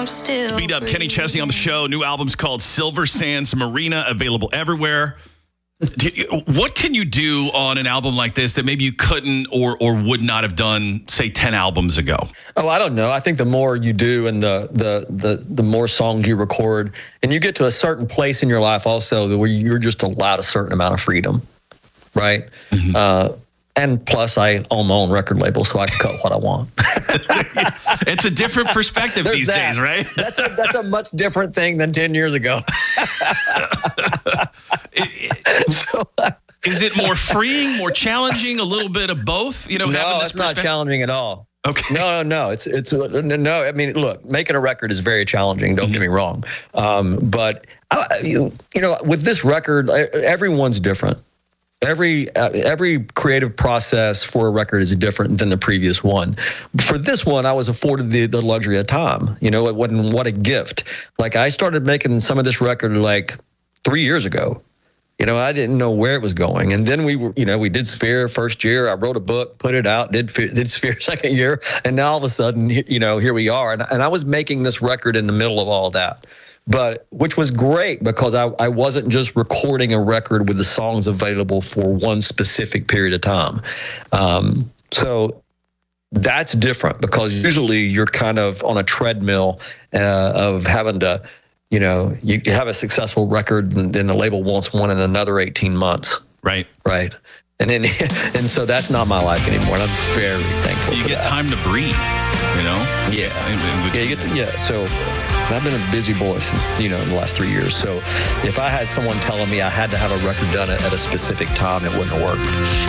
I'm still Beat up Kenny Chesney on the show. New album's called Silver Sands Marina, available everywhere. What can you do on an album like this that maybe you couldn't or would not have done, say, 10 albums ago? Oh, I don't know. I think the more you do and the more songs you record, and you get to a certain place in your life also where you're just allowed a certain amount of freedom, right? Mm-hmm. And plus, I own my own record label, so I can cut what I want. It's a different perspective these days, right? That's a much different thing than 10 years ago. Is it more freeing, more challenging, a little bit of both? You know, no, it's not challenging at all. Okay. No. It's no. I mean, look, making a record is very challenging. Don't get me wrong. But you know, with this record, everyone's different. Every creative process for a record is different than the previous one. For this one, I was afforded the luxury of time. You know, what a gift. Like, I started making some of this record like 3 years ago. You know, I didn't know where it was going. And then we did Sphere first year. I wrote a book, put it out, did Sphere second year. And now all of a sudden, you know, here we are. And I was making this record in the middle of all that. But which was great because I wasn't just recording a record with the songs available for one specific period of time. So that's different because usually you're kind of on a treadmill of having to, you know, you have a successful record and then the label wants one in another 18 months. Right. Right. And so that's not my life anymore. And I'm very thankful for that. You get time to breathe, you know? Yeah. So I've been a busy boy since, you know, the last 3 years. So if I had someone telling me I had to have a record done at a specific time, it wouldn't have worked.